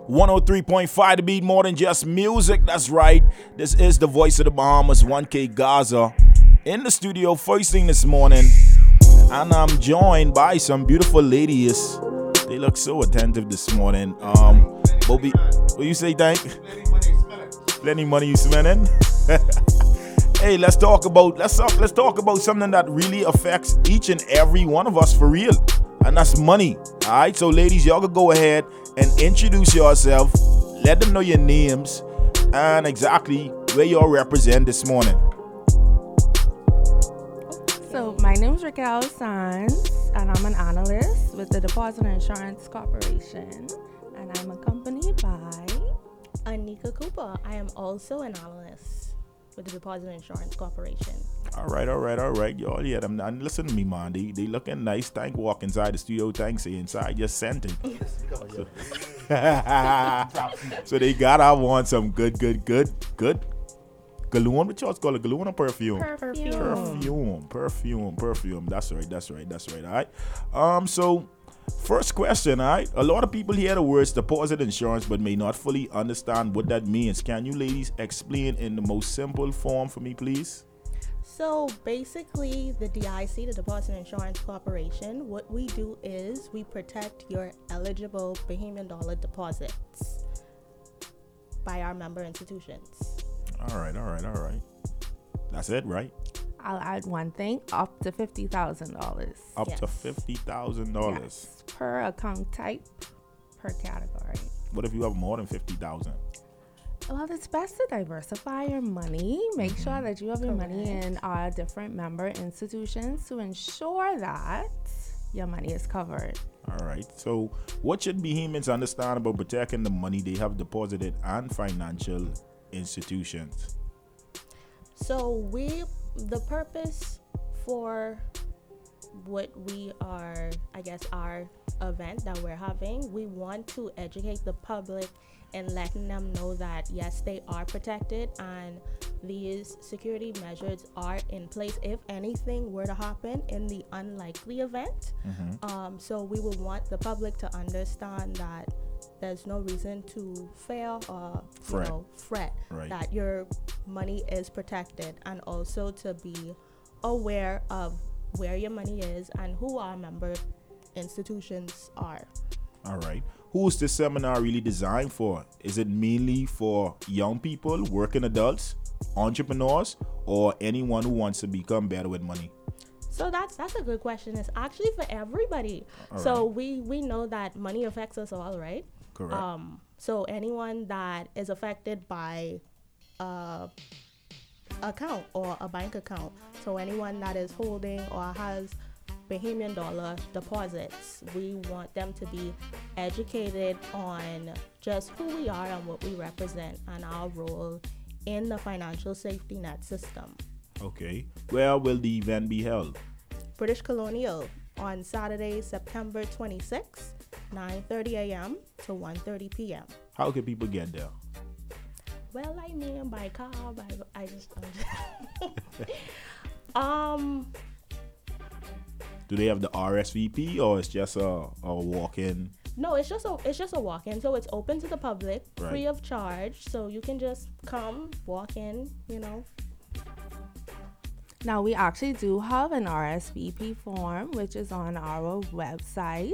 103.5 to beat more than just music. That's right. This is the voice of the Bahamas, 1K Gaza, in the studio first thing this morning. And I'm joined by some beautiful ladies. They look so attentive this morning. Bobby, what you say, Tank? Plenty money you spending? Hey, let's talk about something that really affects each and every one of us for real. And that's money. Alright, so ladies, y'all can go ahead and introduce yourself. Let them know your names and exactly where y'all represent this morning. So my name is Raquel Sanz, and I'm an analyst with the Deposit Insurance Corporation, and I'm accompanied by Anika Cooper. I am also an analyst with the Deposit Insurance Corporation. All right, y'all. Yeah, and listen to me, man. They looking nice. Tank walk inside the studio. Tank say inside just scented. So they gotta want some good cologne. What y'all call it? Cologne or perfume? Perfume. That's right. All right. So first question, all right. A lot of people hear the words deposit insurance but may not fully understand what that means. Can you ladies explain in the most simple form for me, please? So basically, the DIC, the Deposit Insurance Corporation, what we do is we protect your eligible Bahamian dollar deposits by our member institutions. All right. That's it, right? I'll add one thing, up to $50,000. Up to $50,000. Yes, per account type, per category. What if you have more than 50,000? Well, it's best to diversify your money. Make sure that you have your money in different member institutions to ensure that your money is covered. All right. So what should Bahamians understand about protecting the money they have deposited and financial institutions? So the purpose for what we are, our event that we're having, we want to educate the public and letting them know that yes, they are protected and these security measures are in place if anything were to happen in the unlikely event. So we would want the public to understand that there's no reason to fail or fret right. That your money is protected, and also to be aware of where your money is and who our member institutions are. All right. Who's this seminar really designed for? Is it mainly for young people, working adults, entrepreneurs, or anyone who wants to become better with money? So that's a good question. It's actually for everybody. All so right. we know that money affects us all, right? Correct. So anyone that is affected by account or a bank account, so anyone that is holding or has Bahamian dollar deposits, we want them to be educated on just who we are and what we represent and our role in the financial safety net system. Okay. Where will the event be held? British Colonial on Saturday, September 26th, 9:30 a.m. to 1:30 p.m. How can people get there? Well, I mean, by car, Do they have the RSVP or it's just a walk-in? No, it's just a walk-in. So it's open to the public, Right. free of charge. So you can just come, walk in, Now, we actually do have an RSVP form, which is on our website,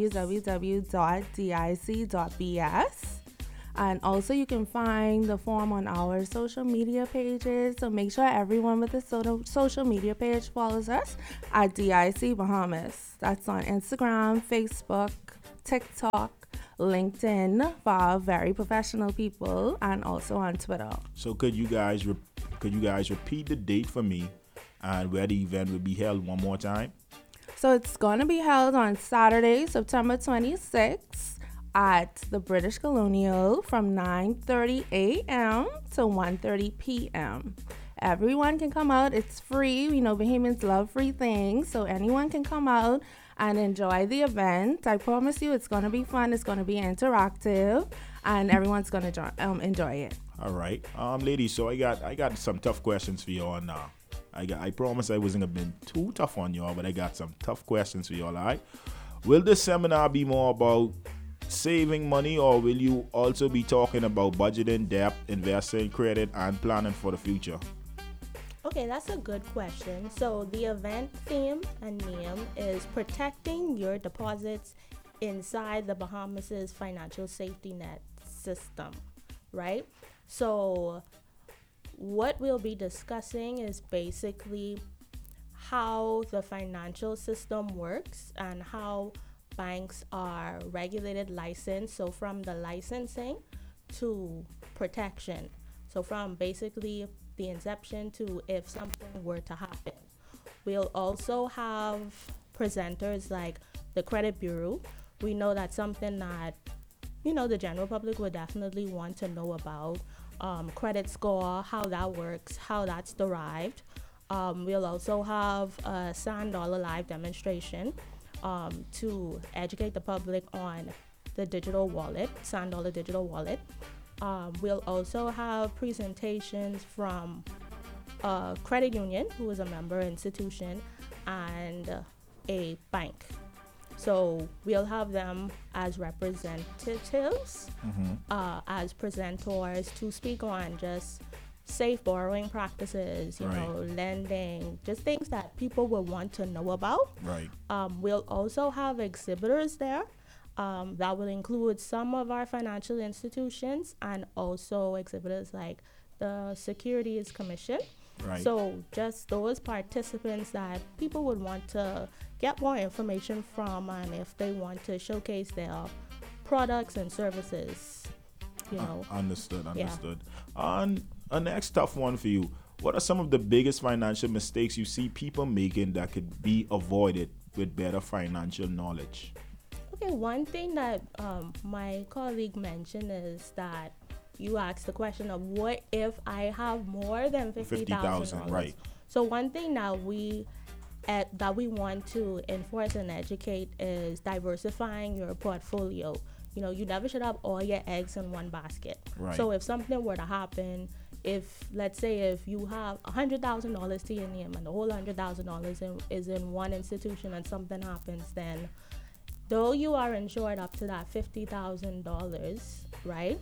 www.dic.bs. And also you can find the form on our social media pages. So make sure everyone with the social media page follows us at DIC Bahamas. That's on Instagram, Facebook, TikTok, LinkedIn for our very professional people, and also on Twitter. So could you guys repeat the date for me and where the event will be held one more time? So it's going to be held on Saturday, September 26th at the British Colonial from 9:30 a.m. to 1:30 p.m. Everyone can come out. It's free. We know Bahamians love free things, so anyone can come out and enjoy the event. I promise you it's going to be fun. It's going to be interactive, and everyone's going to enjoy it. All right. Ladies, so I got some tough questions for y'all now. I promise I wasn't going to be too tough on y'all, but I got some tough questions for y'all, all right? Will this seminar be more about saving money, or will you also be talking about budgeting, debt, investing, credit, and planning for the future? Okay, that's a good question. So the event theme and name is protecting your deposits inside the Bahamas' financial safety net system, right? So what we'll be discussing is basically how the financial system works and how banks are regulated, licensed. So from the licensing to protection. So from basically the inception to if something were to happen. We'll also have presenters like the credit bureau. We know that's something that, the general public would definitely want to know about. Credit score, how that works, how that's derived. We'll also have a Sand Dollar Live demonstration to educate the public on the digital wallet, Sand Dollar digital wallet. We'll also have presentations from a credit union, who is a member institution, and a bank. So we'll have them as representatives, as presenters to speak on just safe borrowing practices, lending, just things that people will want to know about. Right. We'll also have exhibitors there. That will include some of our financial institutions and also exhibitors like the Securities Commission. Right. So just those participants that people would want to get more information from, and if they want to showcase their products and services, Understood. Yeah. And a next tough one for you. What are some of the biggest financial mistakes you see people making that could be avoided with better financial knowledge? Okay, one thing that my colleague mentioned is that you asked the question of what if I have more than $50,000, right? So one thing that we want to enforce and educate is diversifying your portfolio. You never should have all your eggs in one basket. Right. So if something were to happen, let's say if you have $100,000 to your name and the whole $100,000 is in one institution and something happens, then though you are insured up to that $50,000, right?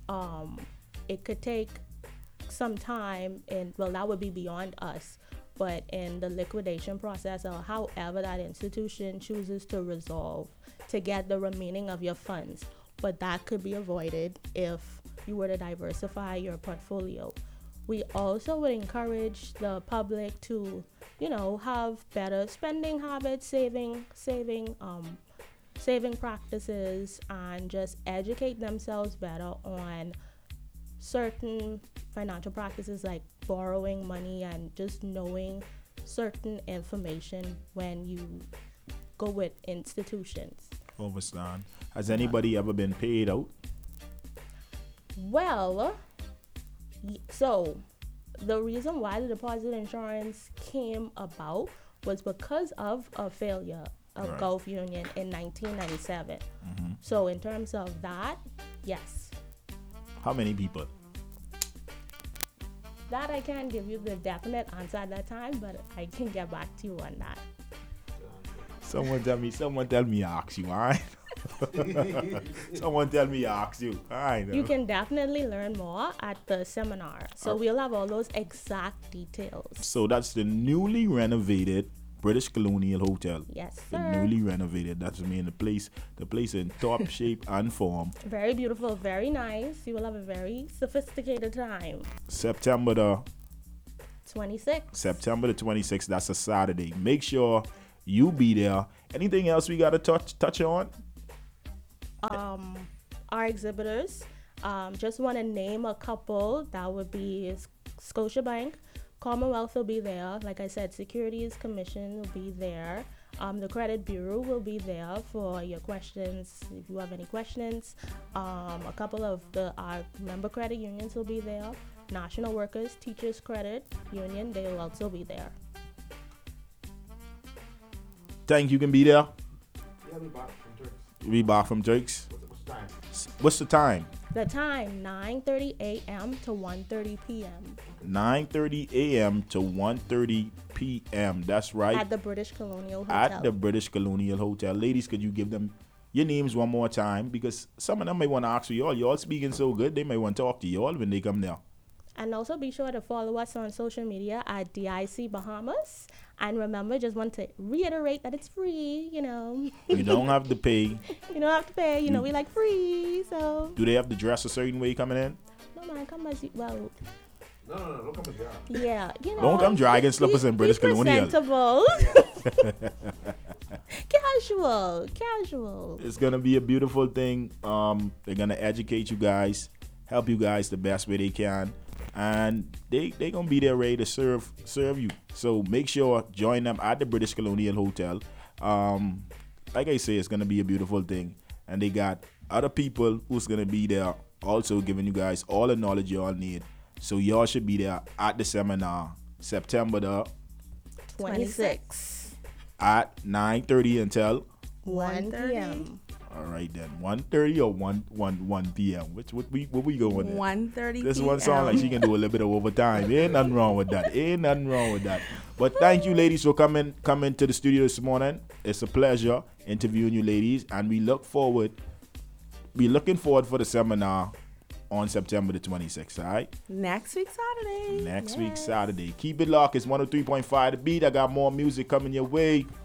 It could take some time, and that would be beyond us. But in the liquidation process, or however that institution chooses to resolve, to get the remaining of your funds. But that could be avoided if you were to diversify your portfolio. We also would encourage the public to, have better spending habits, saving practices, and just educate themselves better on certain financial practices like borrowing money and just knowing certain information when you go with institutions. Overstand. Has anybody ever been paid out? Well, so the reason why the deposit insurance came about was because of a failure of Right. Gulf Union in 1997. So in terms of that, yes. How many people? That I can't give you the definite answer at that time, but I can get back to you on that. Someone tell me ask you, alright? Someone tell me ask you, alright? You can definitely learn more at the seminar. So we'll have all those exact details. So that's the newly renovated British Colonial Hotel. Yes, The sir. newly renovated. That's the place in top shape and form. Very beautiful, very nice. You will have a very sophisticated time. September the 26th. 26th. That's a Saturday. Make sure you be there. Anything else we gotta touch on? Our exhibitors, just want to name a couple. That would be Scotiabank, Commonwealth will be there. Like I said, Securities Commission will be there. The Credit Bureau will be there for your questions. If you have any questions, a couple of our member credit unions will be there. National Workers Teachers Credit Union, they will also be there. Think you can be there? Yeah, we back from Turks. You be back from Turks? What's the time? What's the time? The time, 9:30 a.m. to 1:30 p.m. 9:30 a.m. to 1:30 p.m. That's right. at the British Colonial Hotel. At the British Colonial Hotel. Ladies, could you give them your names one more time because some of them may want to ask for y'all. Y'all speaking so good, they may want to talk to y'all when they come there. And also be sure to follow us on social media at DIC Bahamas. And remember, just want to reiterate that it's free, you know. You don't have to pay. You don't have to pay, you know, we like free, so. Do they have to dress a certain way coming in? No, man, come as you, well, No, don't come with that. yeah, you know. Don't come dragging slippers in British Colonial. Presentable. Casual. It's gonna be a beautiful thing. They're gonna educate you guys, help you guys the best way they can, and they gonna be there ready to serve you. So make sure join them at the British Colonial Hotel. Like I say, it's gonna be a beautiful thing, and they got other people who's gonna be there also giving you guys all the knowledge y'all need. So y'all should be there at the seminar September the 26. at 9:30 until 1 p.m. all right then 1:30 or 1 p.m. What we going with? 1:30 This one sound like she can do a little bit of overtime. Ain't nothing wrong with that. But thank you, ladies, for coming to the studio this morning. It's a pleasure interviewing you, ladies, and we looking forward for the seminar on September the 26th. All right. Next week Saturday. Next week Saturday. Keep it locked. It's 103.5 The Beat. I got more music coming your way.